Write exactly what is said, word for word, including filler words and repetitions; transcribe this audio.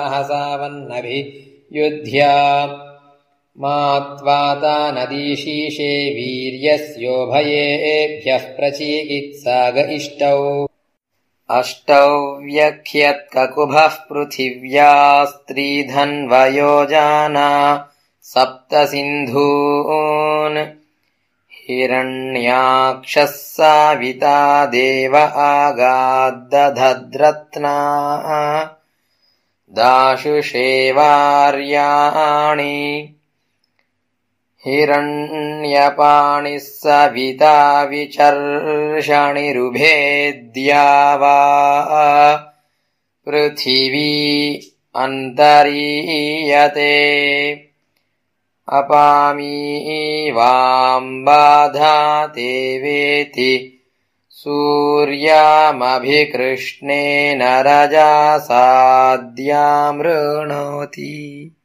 सावन्नभियुध्या मात्वाता नदीशीषे वीर्यस्योभयेभ्यः प्रचिकित्साग इष्टौ अष्टौ व्यख्यत्ककुभः पृथिव्यास्त्रिधन्वयोजाना सप्त सिन्धून् हिरण्याक्षः साविता देव आगाद्दधद्रत्ना दाशुषेवार्याणि हिरण्यपाणिः सविता विचर्षणिरुभेद्या वा पृथिवी अन्तरीयते अपामी वाम्बाधाते वेति सूर्यामभिकृष्णेन रजासाद्यामृणोति।